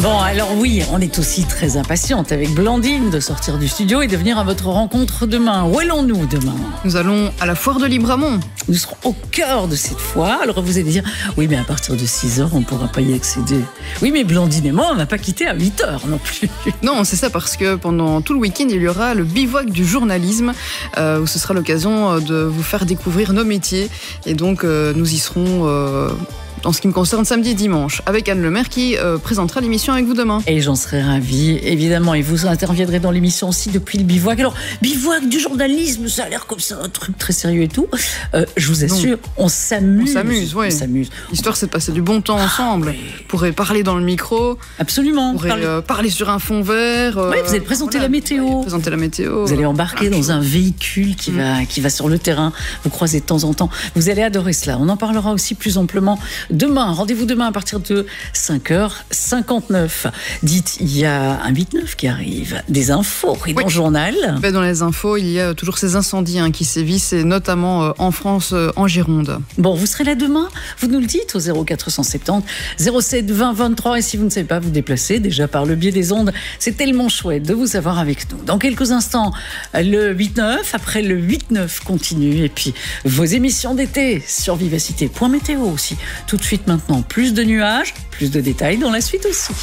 Bon, alors oui, on est aussi très impatiente avec Blandine de sortir du studio et de venir à votre rencontre demain. Où allons-nous demain ? Nous allons à la foire de Libramont. Nous serons au cœur de cette foire. Alors vous allez dire, oui, mais à partir de 6h, on ne pourra pas y accéder. Oui, mais Blandine et moi, on ne va pas quitter à 8h non plus. Non, c'est ça, parce que pendant tout le week-end, il y aura le bivouac du journalisme, où ce sera l'occasion de vous faire découvrir nos métiers. Et donc, nous y serons... en ce qui me concerne, samedi et dimanche, avec Anne Lemaire qui présentera l'émission avec vous demain. Et j'en serai ravie, évidemment. Et vous interviendrez dans l'émission aussi depuis le bivouac. Alors, bivouac du journalisme, ça a l'air comme ça, un truc très sérieux et tout. Je vous assure, on s'amuse. On s'amuse, oui. On s'amuse. L'histoire, c'est de passer du bon temps ensemble. Oui. Vous pourrez parler dans le micro. Absolument. Vous pourrez parler sur un fond vert. Oui, vous allez présenter la météo. Présenter la météo. Vous allez embarquer dans un véhicule qui va sur le terrain. Vous croisez de temps en temps. Vous allez adorer cela. On en parlera aussi plus amplement demain. Rendez-vous demain à partir de 5h59. Dites, il y a un 8-9 qui arrive. Des infos et dans le journal. Dans les infos, il y a toujours ces incendies qui sévissent, et notamment en France, en Gironde. Bon, vous serez là demain. Vous nous le dites au 0470 07 20 23. Et si vous ne savez pas vous déplacer, déjà par le biais des ondes, c'est tellement chouette de vous avoir avec nous. Dans quelques instants, le 8-9. Après, le 8-9 continue. Et puis, vos émissions d'été sur Vivacité. Point météo aussi. Tout de suite maintenant, plus de nuages, plus de détails dans la suite aussi.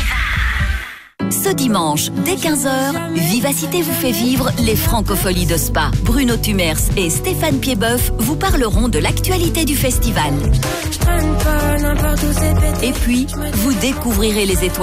Ce dimanche, dès 15h, Vivacité vous fait vivre les Francopholies de Spa. Bruno Tumers et Stéphane Piedboeuf vous parleront de l'actualité du festival. Et puis, vous découvrirez les étoiles